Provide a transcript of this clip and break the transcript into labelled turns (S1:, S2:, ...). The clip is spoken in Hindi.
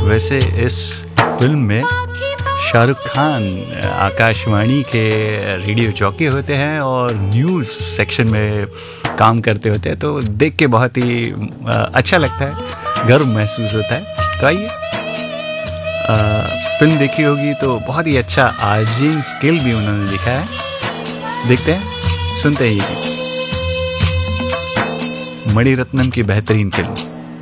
S1: वैसे इस फिल्म में शाहरुख खान आकाशवाणी के रेडियो जॉकी होते हैं और न्यूज़ सेक्शन में काम करते होते हैं, तो देख के बहुत ही अच्छा लगता है, गर्व महसूस होता है। तो आइए, फिल्म देखी होगी तो बहुत ही अच्छा आर्जिंग स्किल भी उन्होंने दिखाया है। देखते हैं, सुनते ही मणिरत्नम की बेहतरीन फिल्म।